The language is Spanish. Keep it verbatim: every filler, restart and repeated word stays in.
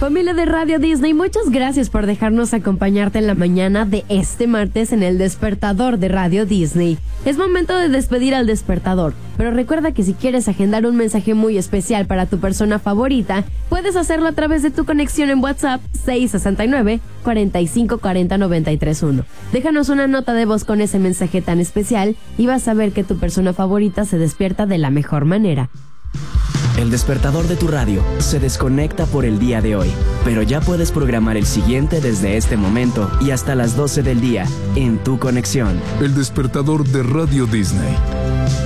Familia de Radio Disney, muchas gracias por dejarnos acompañarte en la mañana de este martes en el despertador de Radio Disney. Es momento de despedir al despertador, pero recuerda que si quieres agendar un mensaje muy especial para tu persona favorita, puedes hacerlo a través de tu conexión en WhatsApp seis seis nueve, cuatro cinco cuatro cero, nueve tres uno. Déjanos una nota de voz con ese mensaje tan especial y vas a ver que tu persona favorita se despierta de la mejor manera. El despertador de tu radio se desconecta por el día de hoy, pero ya puedes programar el siguiente desde este momento y hasta las doce del día en tu conexión. El despertador de Radio Disney.